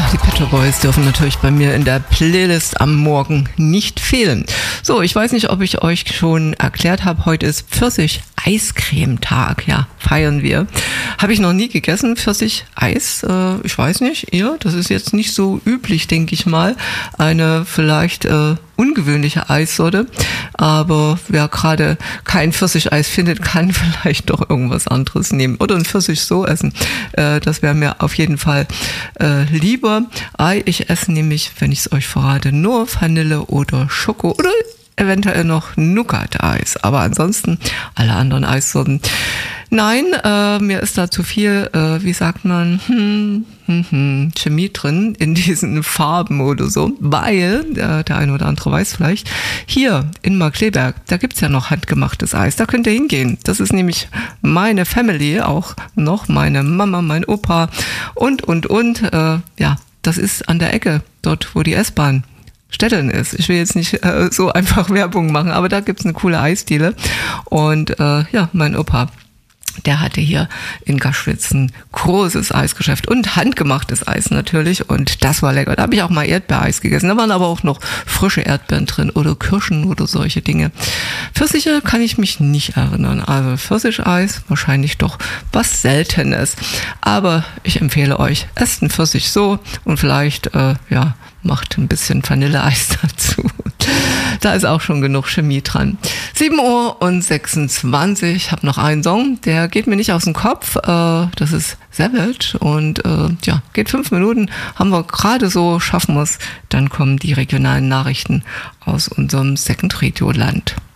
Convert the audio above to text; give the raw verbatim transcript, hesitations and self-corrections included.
die Pet Shop Boys dürfen natürlich bei mir in der Playlist am Morgen nicht fehlen. So, ich weiß nicht, ob ich euch schon erklärt habe, heute ist Pfirsich-Eiscreme-Tag. Ja, feiern wir. Habe ich noch nie gegessen, Pfirsich-Eis. Äh, ich weiß nicht, ihr? Das ist jetzt nicht so üblich, denke ich mal. Eine vielleicht äh, ungewöhnliche Eissorte. Aber wer gerade kein Pfirsicheis findet, kann vielleicht doch irgendwas anderes nehmen. Oder ein Pfirsich so essen. Äh, das wäre mir auf jeden Fall äh, lieber. Ei, ich esse nämlich, wenn ich es euch verrate, nur Vanille oder Schoko oder eventuell noch Nougat-Eis. Aber ansonsten alle anderen Eissorten. Nein, äh, mir ist da zu viel, äh, wie sagt man, hm, hm, hm, Chemie drin in diesen Farben oder so, weil, äh, der eine oder andere weiß vielleicht, hier in Markkleeberg, da gibt's ja noch handgemachtes Eis, da könnt ihr hingehen. Das ist nämlich meine Family, auch noch meine Mama, mein Opa und, und, und, äh, ja, das ist an der Ecke, dort, wo die S-Bahn Städteln ist. Ich will jetzt nicht äh, so einfach Werbung machen, aber da gibt's eine coole Eisdiele und äh, ja, mein Opa, der hatte hier in Gaschwitz ein großes Eisgeschäft und handgemachtes Eis natürlich und das war lecker. Da habe ich auch mal Erdbeereis gegessen. Da waren aber auch noch frische Erdbeeren drin oder Kirschen oder solche Dinge. Pfirsiche kann ich mich nicht erinnern. Also Pfirsicheis wahrscheinlich doch was Seltenes. Aber ich empfehle euch, esst ein Pfirsich so und vielleicht, äh, ja, macht ein bisschen Vanilleeis dazu. Da ist auch schon genug Chemie dran. sieben Uhr und sechsundzwanzig. Ich habe noch einen Song, der geht mir nicht aus dem Kopf. Das ist Savage und ja, geht fünf Minuten. Haben wir gerade so, schaffen wir es. Dann kommen die regionalen Nachrichten aus unserem Second Radio Land.